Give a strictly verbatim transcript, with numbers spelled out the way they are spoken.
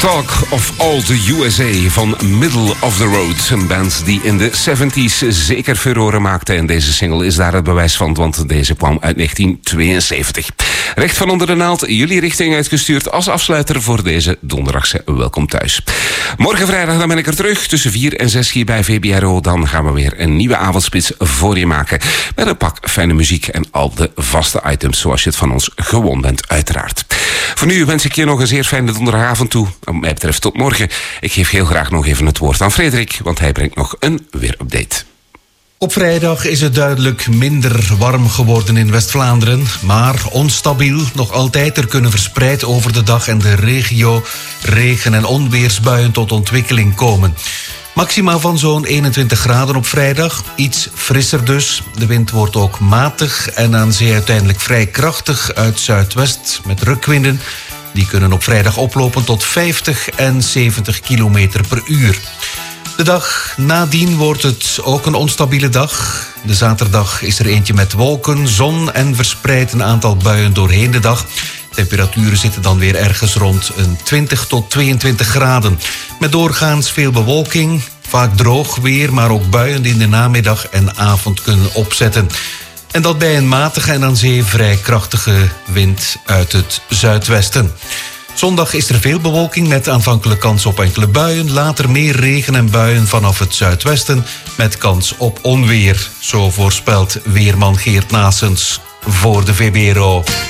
Talk of All the U S A van Middle of the Road. Een band die in de zeventig zeker furore maakte. En deze single is daar het bewijs van, want deze kwam uit negentien tweeënzeventig. Recht van onder de naald, jullie richting uitgestuurd als afsluiter voor deze donderdagse Welkom Thuis. Morgen vrijdag dan ben ik er terug tussen vier en zes hier bij V B R O. Dan gaan we weer een nieuwe avondspits voor je maken. Met een pak fijne muziek en al de vaste items zoals je het van ons gewoon bent, uiteraard. Voor nu wens ik je nog een zeer fijne donderdagavond toe. Wat mij betreft tot morgen. Ik geef heel graag nog even het woord aan Frederik, want hij brengt nog een weerupdate. Op vrijdag is het duidelijk minder warm geworden in West-Vlaanderen, maar onstabiel nog altijd. Er kunnen verspreid over de dag en de regio regen- en onweersbuien tot ontwikkeling komen. Maxima van zo'n eenentwintig graden op vrijdag, iets frisser dus. De wind wordt ook matig en aan zee uiteindelijk vrij krachtig uit zuidwest met rukwinden. Die kunnen op vrijdag oplopen tot vijftig en zeventig kilometer per uur. De dag nadien wordt het ook een onstabiele dag. De zaterdag is er eentje met wolken, zon en verspreid een aantal buien doorheen de dag. Temperaturen zitten dan weer ergens rond een twintig tot tweeëntwintig graden. Met doorgaans veel bewolking, vaak droog weer, maar ook buien die in de namiddag en avond kunnen opzetten. En dat bij een matige en aan zee vrij krachtige wind uit het zuidwesten. Zondag is er veel bewolking met aanvankelijk kans op enkele buien. Later meer regen en buien vanaf het zuidwesten met kans op onweer. Zo voorspelt weerman Geert Naessens voor de V B R O.